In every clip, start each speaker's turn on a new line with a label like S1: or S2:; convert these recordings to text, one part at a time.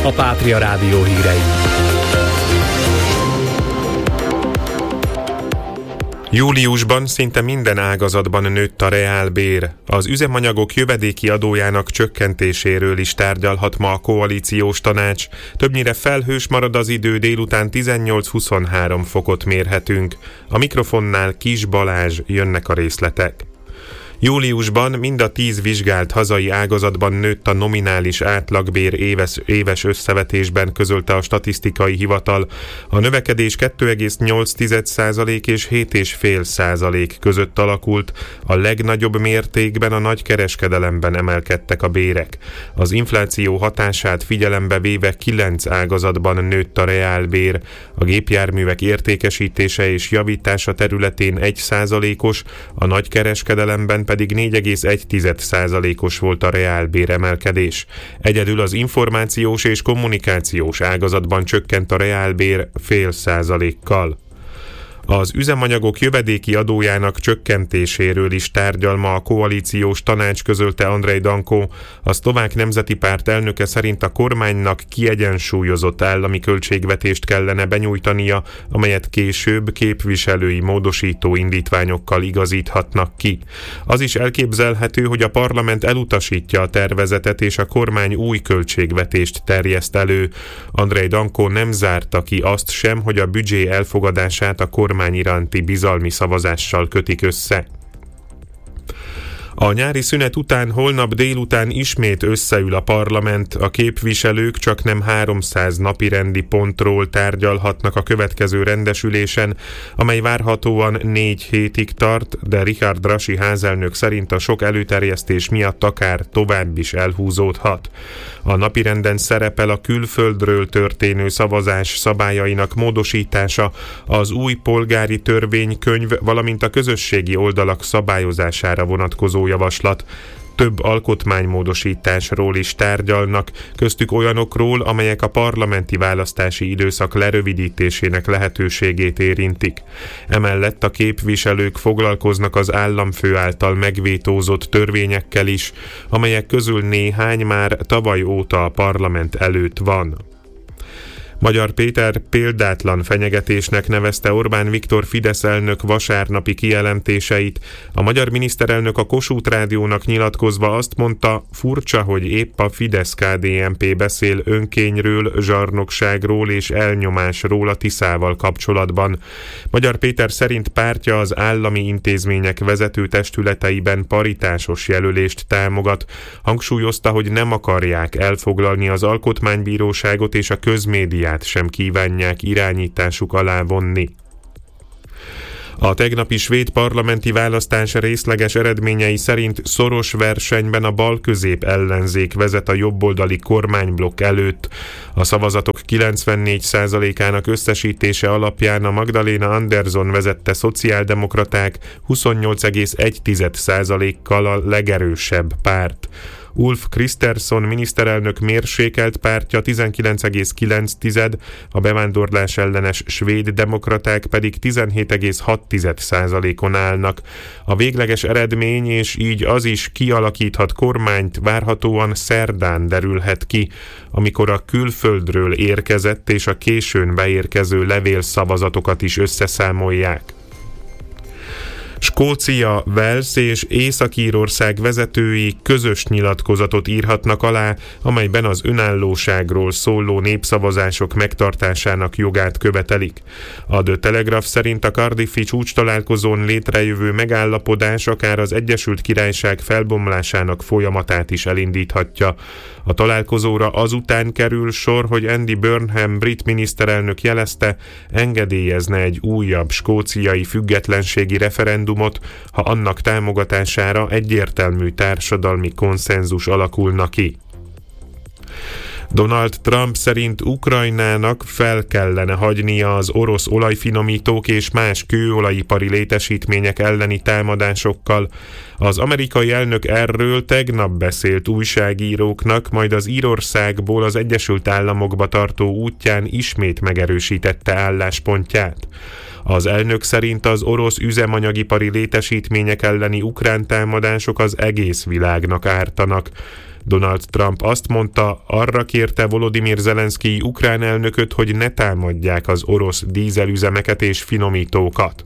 S1: a Pátria Rádió hírei.
S2: Júliusban szinte minden ágazatban nőtt a reálbér. Az üzemanyagok jövedéki adójának csökkentéséről is tárgyalhat ma a koalíciós tanács. Többnyire felhős marad az idő, délután 18-23 fokot mérhetünk. A mikrofonnál Kis Balázs, jönnek a részletek. Júliusban mind a 10 vizsgált hazai ágazatban nőtt a nominális átlagbér éves összevetésben, közölte a statisztikai hivatal. A növekedés 2,8% és 7,5% között alakult. A legnagyobb mértékben a nagykereskedelemben emelkedtek a bérek. Az infláció hatását figyelembe véve 9 ágazatban nőtt a reálbér. A gépjárművek értékesítése és javítása területén 1%-os, a nagykereskedelemben pedig 4,1%-os volt a reálbér emelkedés. Egyedül az információs és kommunikációs ágazatban csökkent a reálbér 0,5%-kal. Az üzemanyagok jövedéki adójának csökkentéséről is tárgyal ma a koalíciós tanács, közölte Andrej Danko. A Szlovák Nemzeti Párt elnöke szerint a kormánynak kiegyensúlyozott állami költségvetést kellene benyújtania, amelyet később képviselői módosító indítványokkal igazíthatnak ki. Az is elképzelhető, hogy a parlament elutasítja a tervezetet és a kormány új költségvetést terjeszt elő. Andrej Danko nem zárta ki azt sem, hogy a büdzsé elfogadását a kormány iránti bizalmi szavazással kötik össze. A nyári szünet után holnap délután ismét összeül a parlament, a képviselők csak nem 300 napirendi pontról tárgyalhatnak a következő rendesülésen, amely várhatóan 4 hétig tart, de Richard Rasi házelnök szerint a sok előterjesztés miatt akár tovább is elhúzódhat. A napirenden szerepel a külföldről történő szavazás szabályainak módosítása, az új polgári törvénykönyv, valamint a közösségi oldalak szabályozására vonatkozó javaslat. Több alkotmánymódosításról is tárgyalnak, köztük olyanokról, amelyek a parlamenti választási időszak lerövidítésének lehetőségét érintik. Emellett a képviselők foglalkoznak az államfő által megvétózott törvényekkel is, amelyek közül néhány már tavaly óta a parlament előtt van. Magyar Péter példátlan fenyegetésnek nevezte Orbán Viktor Fidesz elnök vasárnapi kijelentéseit. A magyar miniszterelnök a Kossuth Rádiónak nyilatkozva azt mondta, furcsa, hogy épp a Fidesz-KDNP beszél önkényről, zsarnokságról és elnyomásról a Tiszával kapcsolatban. Magyar Péter szerint pártja az állami intézmények vezető testületeiben paritásos jelölést támogat. Hangsúlyozta, hogy nem akarják elfoglalni az alkotmánybíróságot és a közmédiát sem kívánják irányításuk alá vonni. A tegnapi svéd parlamenti választás részleges eredményei szerint szoros versenyben a bal-közép ellenzék vezet a jobboldali kormányblokk előtt. A szavazatok 94%-ának összesítése alapján a Magdalena Andersson vezette szociáldemokraták 28,1%-kal a legerősebb párt. Ulf Kristersson miniszterelnök mérsékelt pártja 19,9%, a bevándorlás ellenes svéd demokraták pedig 17,6%-on állnak. A végleges eredmény és így az is kialakíthat kormányt várhatóan szerdán derülhet ki, amikor a külföldről érkezett és a későn beérkező levélszavazatokat is összeszámolják. Skócia, Wales és Észak-Írország vezetői közös nyilatkozatot írhatnak alá, amelyben az önállóságról szóló népszavazások megtartásának jogát követelik. A The Telegraph szerint a Cardiffi csúcstalálkozón létrejövő megállapodás akár az Egyesült Királyság felbomlásának folyamatát is elindíthatja. A találkozóra azután kerül sor, hogy Andy Burnham brit miniszterelnök jelezte, engedélyezne egy újabb skóciai függetlenségi referendumot, ha annak támogatására egyértelmű társadalmi konszenzus alakulna ki. Donald Trump szerint Ukrajnának fel kellene hagynia az orosz olajfinomítók és más kőolajipari létesítmények elleni támadásokkal. Az amerikai elnök erről tegnap beszélt újságíróknak, majd az Írországból az Egyesült Államokba tartó útján ismét megerősítette álláspontját. Az elnök szerint az orosz üzemanyagipari létesítmények elleni ukrán támadások az egész világnak ártanak. Donald Trump azt mondta, arra kérte Volodymyr Zelenszkij ukrán elnököt, hogy ne támadják az orosz dízelüzemeket és finomítókat.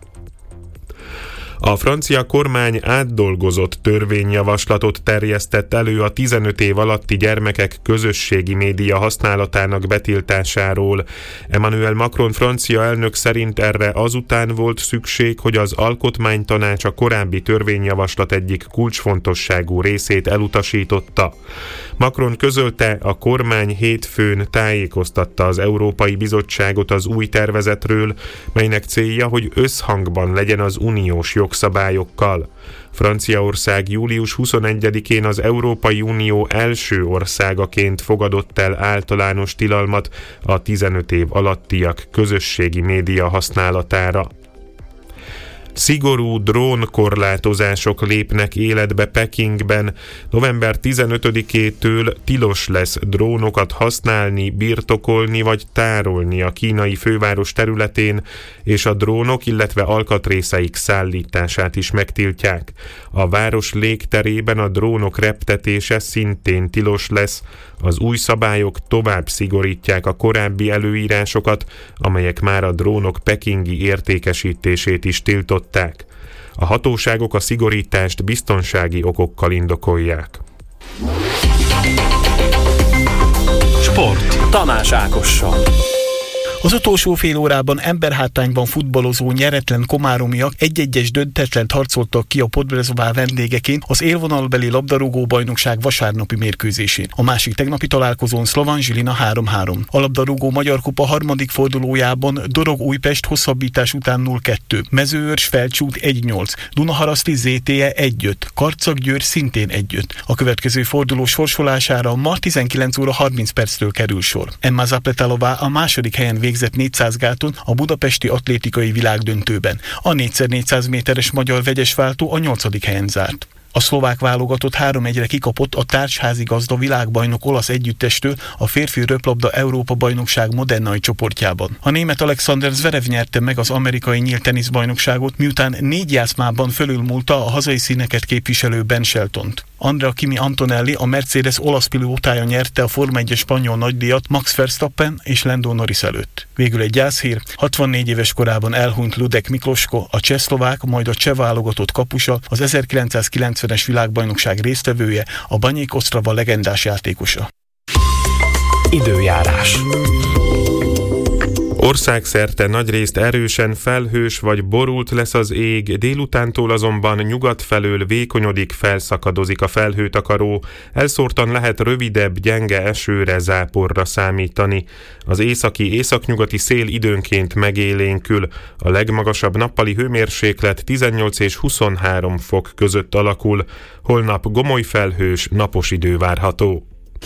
S2: A francia kormány átdolgozott törvényjavaslatot terjesztett elő a 15 év alatti gyermekek közösségi média használatának betiltásáról. Emmanuel Macron francia elnök szerint erre azután volt szükség, hogy az Alkotmánytanács a korábbi törvényjavaslat egyik kulcsfontosságú részét elutasította. Macron közölte, a kormány hétfőn tájékoztatta az Európai Bizottságot az új tervezetről, melynek célja, hogy összhangban legyen az uniós jogszabályokkal. Franciaország július 21-én az Európai Unió első országaként fogadott el általános tilalmat a 15 év alattiak közösségi média használatára. Szigorú drónkorlátozások lépnek életbe Pekingben. November 15-től tilos lesz drónokat használni, birtokolni vagy tárolni a kínai főváros területén, és a drónok, illetve alkatrészeik szállítását is megtiltják. A város légterében a drónok reptetése szintén tilos lesz. Az új szabályok tovább szigorítják a korábbi előírásokat, amelyek már a drónok pekingi értékesítését is tiltották. A hatóságok a szigorítást biztonsági okokkal indokolják.
S1: Sport. Tamás Ákossal.
S3: Az utolsó fél órában emberhátrányban futballozó nyeretlen komáromiak egy-egyes döntetlent harcoltak ki a Podbrezová vendégeként az élvonalbeli labdarúgó bajnokság vasárnapi mérkőzésén. A másik tegnapi találkozón Slovan Žilina 3-3. A labdarúgó Magyar Kupa harmadik fordulójában Dorog Újpest hosszabbítás után 0-2, Mezőőrs Felcsút 1-8, Dunaharaszti ZTE 1-5, Karcag-Győr szintén 1-5. A következő forduló sorsolására ma 19 óra 30 perctől kerül sor. Emma Zapletalová a második helyen végzett 400 gáton a budapesti atlétikai világdöntőben. A 4x400 méteres magyar vegyesváltó a 8. helyen zárt. A szlovák válogatott 3-1-re kikapott a társházi-gazda világbajnok olasz együttestől a férfi röplabda Európa-bajnokság Modernai csoportjában. A német Alexander Zverev nyerte meg az amerikai nyílt teniszbajnokságot, miután 4 játszmában fölülmúlta a hazai színeket képviselő Ben Sheltont. Andrea Kimi Antonelli, a Mercedes olasz pilótája nyerte a Forma 1-es spanyol nagydíjat Max Verstappen és Lando Norris előtt. Végül egy gyászhír, 64 éves korában elhunyt Ludek Miklosko, a csehszlovák, majd a cseh válogatott kapusa, az 1990-es világbajnokság résztvevője, a Banyék Osztrava legendás játékosa.
S1: Időjárás.
S2: Országszerte nagyrészt erősen felhős vagy borult lesz az ég, délutántól azonban nyugat felől vékonyodik, felszakadozik a felhőtakaró, elszórtan lehet rövidebb, gyenge esőre, záporra számítani. Az északi-északnyugati szél időnként megélénkül, a legmagasabb nappali hőmérséklet 18 és 23 fok között alakul, holnap gomoly felhős, napos idő várható.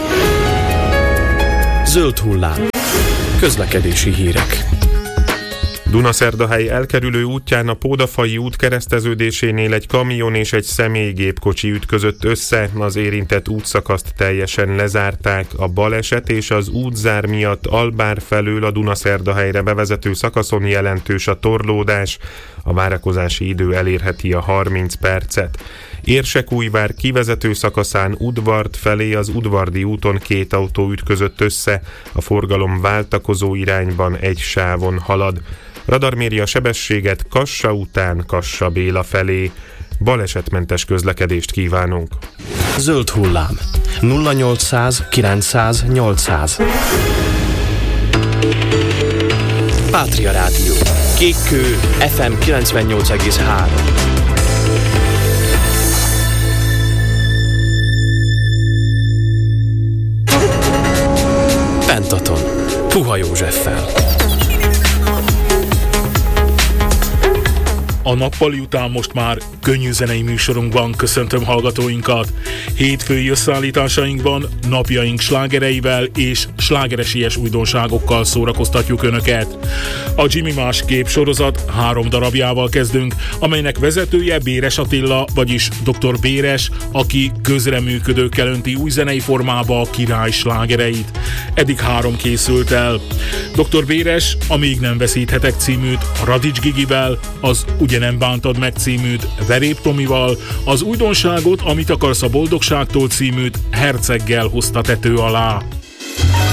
S1: Zöld hullám. Közlekedési hírek.
S2: Dunaszerdahely elkerülő útján a Pódafai út kereszteződésénél egy kamion és egy személygépkocsi ütközött össze, az érintett útszakaszt teljesen lezárták. A baleset és az útzár miatt Albár felől a Dunaszerdahelyre bevezető szakaszon jelentős a torlódás, a várakozási idő elérheti a 30 percet. Érsekújvár kivezető szakaszán Udvard felé az Udvardi úton 2 autó ütközött össze, a forgalom váltakozó irányban egy sávon halad. Radar méri a sebességet Kassa után Kassa Béla felé. Balesetmentes közlekedést kívánunk.
S1: Zöld hullám. 0800 900 800. Pátria Rádió. Kékkő FM 98,3. Pentaton. Puha Józseffel.
S4: A nappali után most már könnyű zenei műsorunkban köszöntöm hallgatóinkat. Hétfői összeállításainkban napjaink slágereivel és slágeresélyes újdonságokkal szórakoztatjuk Önöket. A Jimmy Másképp sorozat 3 darabjával kezdünk, amelynek vezetője Béres Attila, vagyis Dr. Béres, aki közreműködőkkel önti új zenei formába a király slágereit. Eddig 3 készült el. Dr. Béres a Még nem veszíthetek címűt, a Radics Gigivel, az Ugye nem bántad meg címűt Verép Tomival, az újdonságot, Amit akarsz a boldogságtól címűt Herceggel hozta tető alá.